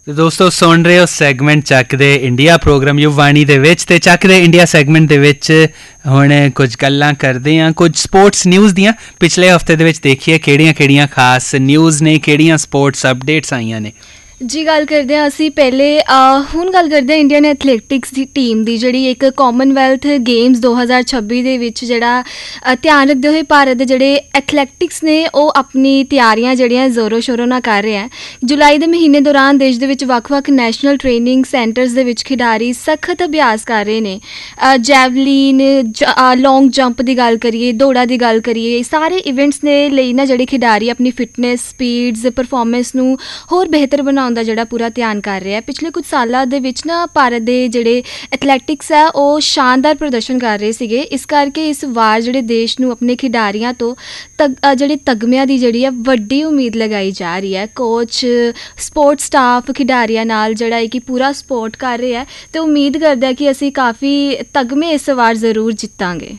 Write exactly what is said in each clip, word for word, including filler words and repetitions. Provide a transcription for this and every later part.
ਤੇ ਦੋਸਤੋ ਸੁਣ ਰਹੇ ਹੋ ਸੈਗਮੈਂਟ ਚੱਕਦੇ ਇੰਡੀਆ ਪ੍ਰੋਗਰਾਮ ਯੁਵਾਣੀ ਦੇ ਵਿੱਚ ਤੇ ਚੱਕਦੇ ਇੰਡੀਆ ਸੈਗਮੈਂਟ ਦੇ ਵਿੱਚ ਹੁਣ ਕੁਝ ਗੱਲਾਂ ਕਰਦੇ ਹਾਂ ਕੁਝ ਸਪੋਰਟਸ ਨਿਊਜ਼ ਦੀਆਂ। ਪਿਛਲੇ ਹਫਤੇ ਦੇ ਵਿੱਚ ਦੇਖੀਏ ਕਿਹੜੀਆਂ ਕਿਹੜੀਆਂ ਖਾਸ ਨਿਊਜ਼ ਨੇ, ਕਿਹੜੀਆਂ ਸਪੋਰਟਸ ਅਪਡੇਟਸ ਆਈਆਂ ਨੇ। ਜੀ ਗੱਲ ਕਰਦੇ ਹਾਂ ਅਸੀਂ ਪਹਿਲੇ ਹੁਣ ਗੱਲ ਕਰਦੇ ਹਾਂ ਇੰਡੀਅਨ ਐਥਲੈਟਿਕਸ ਦੀ ਟੀਮ ਦੀ, ਜਿਹੜੀ ਇੱਕ ਕਾਮਨਵੈਲਥ ਗੇਮਸ ਦੋ ਹਜ਼ਾਰ ਛੱਬੀ ਦੇ ਵਿੱਚ ਜਿਹੜਾ ਧਿਆਨ ਰੱਖਦੇ ਹੋਏ ਭਾਰਤ ਦੇ ਜਿਹੜੇ ਐਥਲੈਟਿਕਸ ਨੇ ਉਹ ਆਪਣੀ ਤਿਆਰੀਆਂ ਜਿਹੜੀਆਂ ਜ਼ੋਰੋ ਸ਼ੋਰੋ ਨਾਲ ਕਰ ਰਹੇ ਹੈ। ਜੁਲਾਈ ਦੇ ਮਹੀਨੇ ਦੌਰਾਨ ਦੇਸ਼ ਦੇ ਵਿੱਚ ਵੱਖ-ਵੱਖ ਨੈਸ਼ਨਲ ਟ੍ਰੇਨਿੰਗ ਸੈਂਟਰਸ ਦੇ ਵਿੱਚ ਖਿਡਾਰੀ ਸਖਤ ਅਭਿਆਸ ਕਰ ਰਹੇ ਨੇ। ਜੈਵਲੀਨ, ਲੌਂਗ ਜੰਪ ਦੀ ਗੱਲ ਕਰੀਏ, ਦੌੜਾਂ ਦੀ ਗੱਲ ਕਰੀਏ, ਸਾਰੇ ਇਵੈਂਟਸ ਦੇ ਲਈ ਨਾ ਜਿਹੜੇ ਖਿਡਾਰੀ ਆਪਣੀ ਫਿਟਨੈਸ, ਸਪੀਡਸ, ਪਰਫੋਰਮੈਂਸ ਨੂੰ ਹੋਰ ਬਿਹਤਰ ਬਣਾਉਣ ਦਾ ਜਿਹੜਾ ਪੂਰਾ ਧਿਆਨ ਕਰ ਰਿਹਾ। ਪਿਛਲੇ ਕੁਝ ਸਾਲਾਂ ਦੇ ਵਿੱਚ ਨਾ ਭਾਰਤ ਦੇ ਜਿਹੜੇ ਐਥਲੈਟਿਕਸ ਹੈ ਉਹ ਸ਼ਾਨਦਾਰ ਪ੍ਰਦਰਸ਼ਨ ਕਰ ਰਹੇ ਸੀਗੇ। ਇਸ ਕਰਕੇ ਇਸ ਵਾਰ ਜਿਹੜੇ ਦੇਸ਼ ਨੂੰ ਆਪਣੇ ਖਿਡਾਰੀਆਂ ਤੋਂ ਤਗ ਜਿਹੜੇ ਤਗਮਿਆਂ ਦੀ ਜਿਹੜੀ ਹੈ ਵੱਡੀ ਉਮੀਦ ਲਗਾਈ ਜਾ ਰਹੀ ਹੈ। ਕੋਚ, ਸਪੋਰਟਸ ਸਟਾਫ ਖਿਡਾਰੀਆਂ ਨਾਲ ਜਿਹੜਾ ਹੈ ਕਿ ਪੂਰਾ ਸਪੋਰਟ ਕਰ ਰਿਹਾ ਹੈ ਅਤੇ ਉਮੀਦ ਕਰਦਾ ਕਿ ਅਸੀਂ ਕਾਫੀ ਤਗਮੇ ਇਸ ਵਾਰ ਜ਼ਰੂਰ ਜਿੱਤਾਂਗੇ।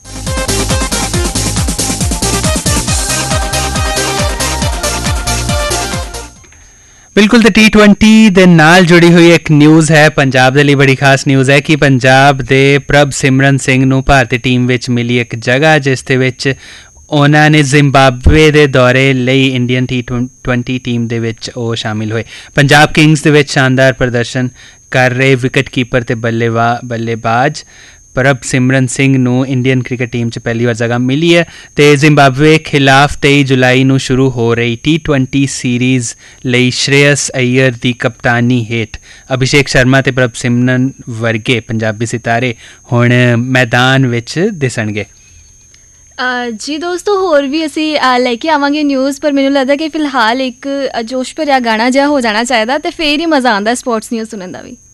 ਬਿਲਕੁਲ। ਤੇ ਟੀ ਟਵੈਂਟੀ ਦੇ ਨਾਲ ਜੁੜੀ ਹੋਈ ਇੱਕ ਨਿਊਜ਼ ਹੈ, ਪੰਜਾਬ ਦੇ ਲਈ ਬੜੀ ਖਾਸ ਨਿਊਜ਼ ਹੈ ਕਿ ਪੰਜਾਬ ਦੇ ਪ੍ਰਭ ਸਿਮਰਨ ਸਿੰਘ ਨੂੰ ਭਾਰਤੀ ਟੀਮ ਵਿੱਚ ਮਿਲੀ ਇੱਕ ਜਗ੍ਹਾ, ਜਿਸ ਦੇ ਵਿੱਚ ਉਹਨਾਂ ਨੇ ਜ਼ਿੰਬਾਬਵੇ ਦੇ ਦੌਰੇ ਲਈ ਇੰਡੀਅਨ ਟੀ ਟਵੈਂਟੀ ਟੀਮ ਦੇ ਵਿੱਚ ਉਹ ਸ਼ਾਮਿਲ ਹੋਏ। ਪੰਜਾਬ ਕਿੰਗਸ ਦੇ ਵਿੱਚ ਸ਼ਾਨਦਾਰ ਪ੍ਰਦਰਸ਼ਨ ਕਰ ਰਹੇ ਵਿਕਟ ਕੀਪਰ ਅਤੇ ਬੱਲੇਬਾ ਬੱਲੇਬਾਜ਼ ਪ੍ਰਭ ਸਿਮਰਨ ਸਿੰਘ ਨੂੰ ਇੰਡੀਅਨ ਕ੍ਰਿਕਟ ਟੀਮ 'ਚ ਪਹਿਲੀ ਵਾਰ ਜਗ੍ਹਾ ਮਿਲੀ ਹੈ। ਅਤੇ ਜ਼ਿੰਬਾਬਵੇ ਖਿਲਾਫ ਤੇਈ ਜੁਲਾਈ ਨੂੰ ਸ਼ੁਰੂ ਹੋ ਰਹੀ ਟੀ ਟਵੈਂਟੀ ਸੀਰੀਜ਼ ਲਈ ਸ਼੍ਰੇਯਸ ਅਈਅਰ ਦੀ ਕਪਤਾਨੀ ਹੇਠ ਅਭਿਸ਼ੇਕ ਸ਼ਰਮਾ ਅਤੇ ਪ੍ਰਭ ਸਿਮਰਨ ਵਰਗੇ ਪੰਜਾਬੀ ਸਿਤਾਰੇ ਹੁਣ ਮੈਦਾਨ ਵਿੱਚ ਦਿਸਣਗੇ। ਜੀ ਦੋਸਤੋ, ਹੋਰ ਵੀ ਅਸੀਂ ਲੈ ਕੇ ਆਵਾਂਗੇ ਨਿਊਜ਼, ਪਰ ਮੈਨੂੰ ਲੱਗਦਾ ਕਿ ਫਿਲਹਾਲ ਇੱਕ ਜੋਸ਼ ਭਰਿਆ ਗਾਣਾ ਜਿਹਾ ਹੋ ਜਾਣਾ ਚਾਹੀਦਾ ਅਤੇ ਫਿਰ ਹੀ ਮਜ਼ਾ ਆਉਂਦਾ ਸਪੋਰਟਸ ਨਿਊਜ਼ ਸੁਣਨ ਦਾ ਵੀ।